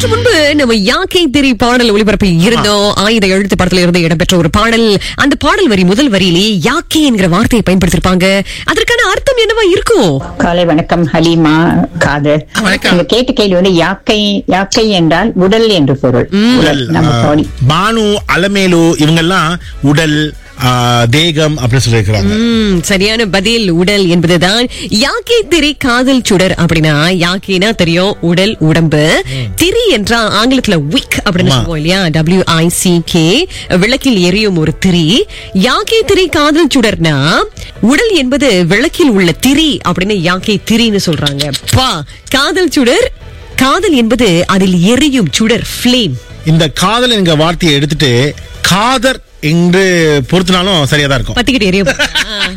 சற்று முன்பு நம்ம யாக்கை திரி பாடல் ஒளிபரப்பில் இருந்தோம். ஆயுத எழுத்து படத்துல இருந்து இடம்பெற்ற ஒரு பாடல். அந்த பாடல் வரி முதல் வரியிலேயே யாக்கை என்கிற வார்த்தையை பயன்படுத்திருப்பாங்க. அதற்கான அர்த்தம் என்னவா இருக்கும்? காலை வணக்கம் ஹலீமா காதர். நீங்க கேட்ட கேள்வி வந்து யாக்கை யாக்கை என்றால் உடல் என்று பொருள். நம்ம பாடி பானு அலமேலு இவங்கெல்லாம் உடல் தேகம் அப்படின்னு சொல்லிருக்கிறாங்க. சரியான பதில் உடல் என்பதுதான். யாக்கை திரி காதல் சுடர் அப்படின்னா யாக்கைனா தெரியும் உடல் உடம்பு. திரி என்றா ஆங்கிலத்துல விக் அப்படின்னு சொல்லுவோம் இல்லையா, WICK, விளக்கில் எரியும் ஒரு திரி. யாக்கை திரி காதல் சுடர்னா உடல் என்பது விளக்கில் உள்ள திரி அப்படின்னு யாக்கை திரின்னு சொல்றாங்க. காதல் சுடர், காதல் என்பது அதில் எரியும் சுடர், ஃபிளேம். இந்த காதல் என்கிற வார்த்தையை எடுத்துட்டு காதர் என்று பொறுத்தினாலும் சரியாதான் இருக்கும். பத்திக்கிட்டு எரியும்.